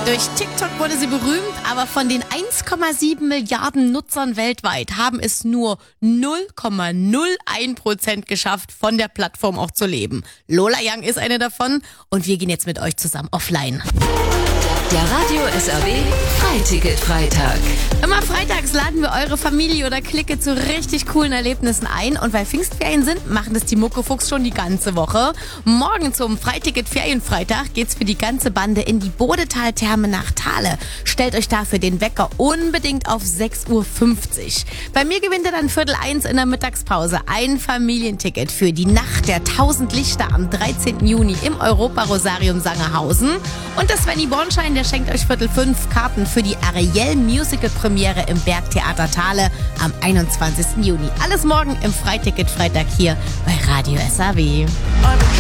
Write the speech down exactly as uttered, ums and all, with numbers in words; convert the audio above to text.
Durch TikTok wurde sie berühmt, aber von den eins Komma sieben Milliarden Nutzern weltweit haben es nur null Komma null eins Prozent geschafft, von der Plattform auch zu leben. Lola Young ist eine davon und wir gehen jetzt mit euch zusammen offline. Der Radio S R W Freiticket-Freitag. Immer freitags laden wir eure Familie oder Clique zu richtig coolen Erlebnissen ein. Und weil Pfingstferien sind, machen das die Muckefuchs schon die ganze Woche. Morgen zum Freiticket-Ferienfreitag geht's für die ganze Bande in die Bodetal-Therme nach Thale. Stellt euch dafür den Wecker unbedingt auf sechs Uhr fünfzig. Bei mir gewinnt ihr dann Viertel eins in der Mittagspause ein Familienticket für die Nacht der tausend Lichter am dreizehnten Juni im Europa-Rosarium Sangerhausen. Und der Svenny Bornschein, der schenkt euch Viertel fünf Karten für die Ariel Musical Premiere im Bergtheater Thale am einundzwanzigsten Juni. Alles morgen im Freiticket Freitag hier bei Radio S R W.